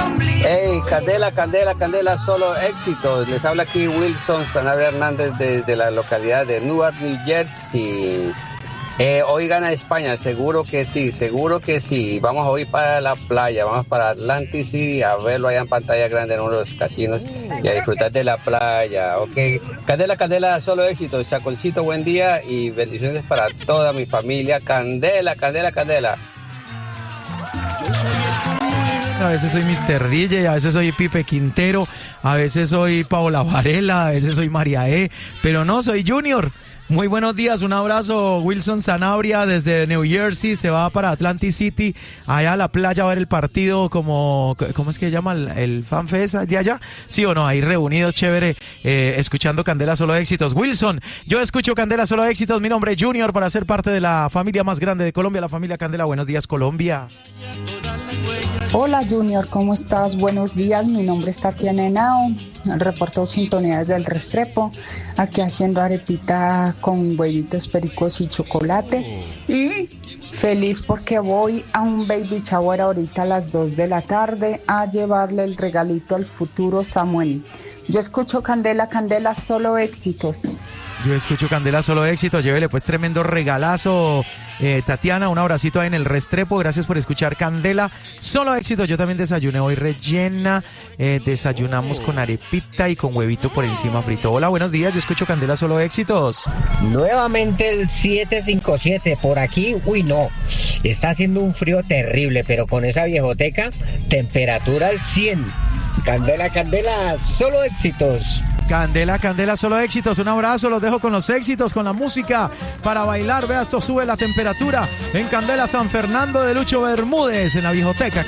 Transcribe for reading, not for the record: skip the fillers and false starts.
Hey, Candela, Candela, Candela, solo éxitos. Les habla aquí Wilson Sanabria Hernández desde la localidad de Newark, New Jersey. Hoy gana España, seguro que sí, seguro que sí. Vamos hoy para la playa, vamos para Atlantic City a verlo allá en pantalla grande en uno de los casinos y a disfrutar de la playa. Ok, Candela, Candela, solo éxitos. Chacolcito, buen día y bendiciones para toda mi familia. Candela, Candela, Candela. A veces soy Mr. DJ, a veces soy Pipe Quintero, a veces soy Paola Varela, a veces soy María E, pero no, soy Junior. Muy buenos días, un abrazo, Wilson Sanabria desde New Jersey, se va para Atlantic City, allá a la playa a ver el partido ¿cómo es que se llama? ¿El FanFest de allá? ¿Sí o no? Ahí reunidos, chévere, escuchando Candela Solo Éxitos. Wilson, yo escucho Candela Solo Éxitos, mi nombre es Junior, para ser parte de la familia más grande de Colombia, la familia Candela. Buenos días, Colombia. Hola Junior, ¿cómo estás? Buenos días, mi nombre es Tatiana Henao, reporto sintonía desde el Restrepo, aquí haciendo arepita con huevitos pericos y chocolate y feliz porque voy a un baby shower ahorita a las 2 de la tarde a llevarle el regalito al futuro Samuel. Yo escucho Candela, Candela, solo éxitos. Yo escucho Candela Solo Éxito, llévele pues tremendo regalazo, Tatiana, un abracito ahí en el Restrepo, gracias por escuchar Candela Solo Éxito. Yo también desayuné hoy rellena, desayunamos con arepita y con huevito por encima frito. Hola, buenos días, yo escucho Candela Solo Éxitos. Nuevamente el 757 por aquí, uy no, está haciendo un frío terrible, pero con esa viejoteca, temperatura al 100. Candela, Candela, solo éxitos. Candela, Candela, solo éxitos. Un abrazo, los dejo con los éxitos, con la música para bailar. Vea, esto sube la temperatura en Candela San Fernando de Lucho Bermúdez, en la Viejoteca.